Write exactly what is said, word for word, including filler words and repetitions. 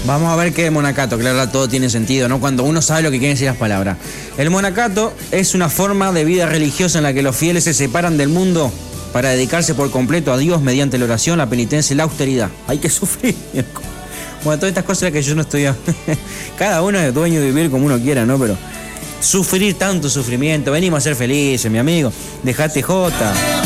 Vamos a ver qué es monacato, claro, todo tiene sentido, ¿no? Cuando uno sabe lo que quieren decir las palabras. El monacato es una forma de vida religiosa en la que los fieles se separan del mundo para dedicarse por completo a Dios mediante la oración, la penitencia y la austeridad. Hay que sufrir. Bueno, todas estas cosas que yo no estoy... Cada uno es dueño de vivir como uno quiera, ¿no? Pero sufrir tanto sufrimiento, venimos a ser felices, mi amigo. Dejate jota.